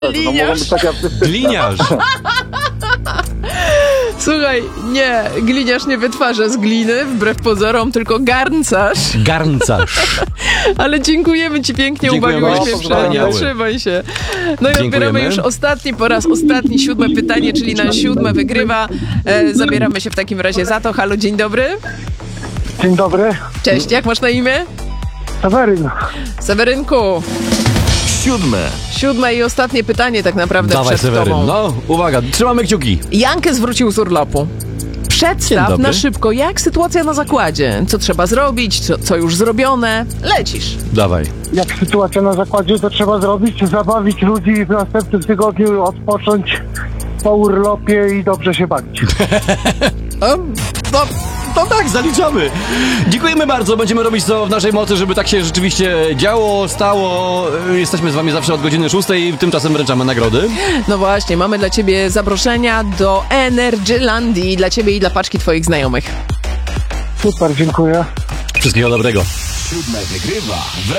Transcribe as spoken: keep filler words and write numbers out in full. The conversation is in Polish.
Gliniarz. Taka... Gliniarz. Słuchaj, nie, gliniarz nie wytwarza z gliny, wbrew pozorom, tylko garncarz. Garncarz. Ale dziękujemy ci pięknie, Dziękujemy ubawiłeś bardzo, mnie wszędzie, wspaniały. trzymaj się. No i Dziękujemy. odbieramy już ostatni, po raz ostatni, siódme pytanie, czyli na siódme wygrywa. E, zabieramy się w takim razie za to. Halo, dzień dobry. Dzień dobry, Cześć, jak masz na imię? Seweryn. Sewerynku. Siódme. Siódme i ostatnie pytanie tak naprawdę Dawaj, przed Seweryn. tobą. No, uwaga, trzymamy kciuki. Jankę zwrócił z urlopu. Dzień Przedstaw dobry. na szybko, jak sytuacja na zakładzie. Co trzeba zrobić, co, co już zrobione. Lecisz. Dawaj. Jak sytuacja na zakładzie, to trzeba zrobić, zabawić ludzi i w następnym tygodniu odpocząć po urlopie i dobrze się bawić. A, no, no tak, zaliczamy. Dziękujemy bardzo. Będziemy robić to w naszej mocy, żeby tak się rzeczywiście działo, stało. Jesteśmy z wami zawsze od godziny szóstej. Tymczasem wręczamy nagrody. No właśnie, mamy dla ciebie zaproszenia do Energylandii. Dla ciebie i dla paczki twoich znajomych. Super, dziękuję. Wszystkiego dobrego. Siódme wygrywa.